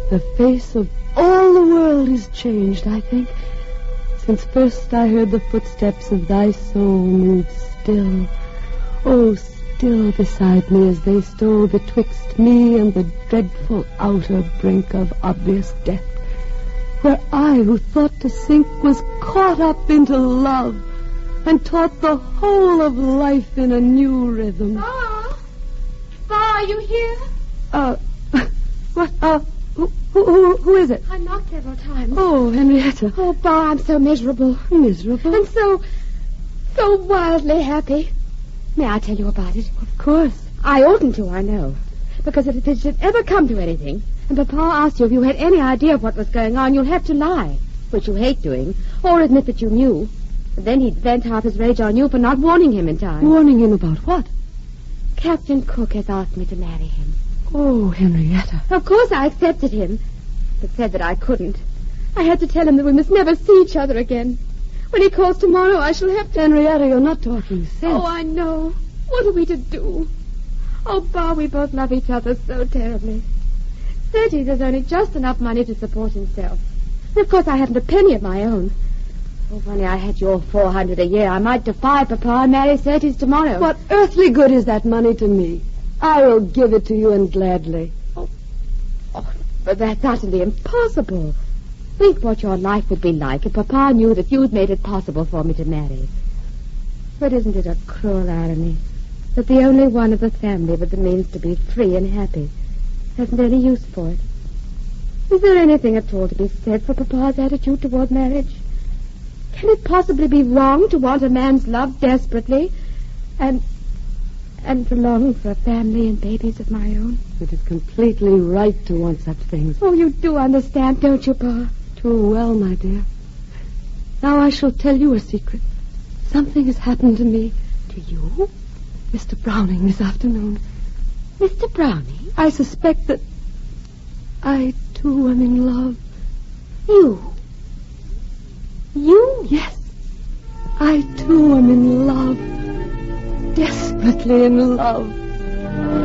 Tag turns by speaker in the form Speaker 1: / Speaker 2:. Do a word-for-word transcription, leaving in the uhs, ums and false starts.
Speaker 1: The face of all the world is changed, I think, since first I heard the footsteps of thy soul move still, oh, still beside me as they stole betwixt me and the dreadful outer brink of obvious death, where I, who thought to sink, was caught up into love and taught the whole of life in a new rhythm.
Speaker 2: Pa! Pa, are you here?
Speaker 1: Uh, what, uh, who, who, who is it?
Speaker 2: I knocked several times.
Speaker 1: Oh, Henrietta.
Speaker 2: Oh, Pa, I'm so miserable.
Speaker 1: Miserable?
Speaker 2: And so, so wildly happy. May I tell you about it?
Speaker 1: Of course.
Speaker 2: I oughtn't to, I know. Because if it should ever come to anything, and Papa asked you if you had any idea of what was going on, you'll have to lie, which you hate doing, or admit that you knew. And then he'd vent half his rage on you for not warning him in time.
Speaker 1: Warning him about what?
Speaker 2: Captain Cook has asked me to marry him.
Speaker 1: Oh, Henrietta.
Speaker 2: Of course I accepted him, but said that I couldn't. I had to tell him that we must never see each other again. When he calls tomorrow, I shall have to...
Speaker 1: Henrietta, you're not talking sense.
Speaker 2: Oh, I know. What are we to do? Oh, Pa, we both love each other so terribly. Surtees has only just enough money to support himself. And of course, I haven't a penny of my own. Oh, if only I had your four hundred a year, I might defy Papa and marry Surtees tomorrow.
Speaker 1: What earthly good is that money to me? I will give it to you, and gladly.
Speaker 2: Oh, oh, but that's utterly impossible. Think what your life would be like if Papa knew that you'd made it possible for me to marry. But isn't it a cruel irony that the only one of the family with the means to be free and happy hasn't any use for it? Is there anything at all to be said for Papa's attitude toward marriage? Can it possibly be wrong to want a man's love desperately and and to long for a family and babies of my own?
Speaker 1: It is completely right to want such things.
Speaker 2: Oh, you do understand, don't you, Pa?
Speaker 1: Too well, my dear. Now I shall tell you a secret. Something has happened to me.
Speaker 2: To you?
Speaker 1: Mister Browning this afternoon.
Speaker 2: Mister Browning?
Speaker 1: I suspect that I, too, am in love.
Speaker 2: You? You?
Speaker 1: Yes. I, too, am in love. Desperately in love.